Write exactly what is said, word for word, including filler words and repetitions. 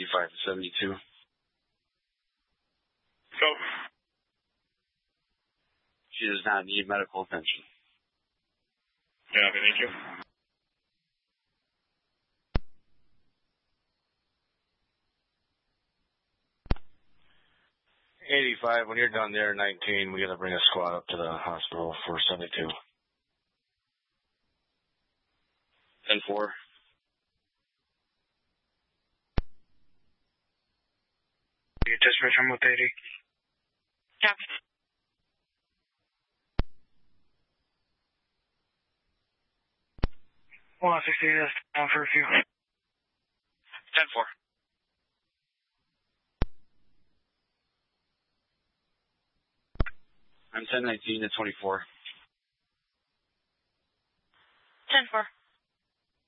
eighty-five to seventy-two. Go. She does not need medical attention. Yeah, thank you. eighty-five, when you're done there, nineteen, we got to bring a squad up to the hospital for seventy-two. ten four. Dispatch, I'm with eighty. Copy. one sixty, that's down for a few. ten four. I'm ten nineteen to twenty-four. ten four.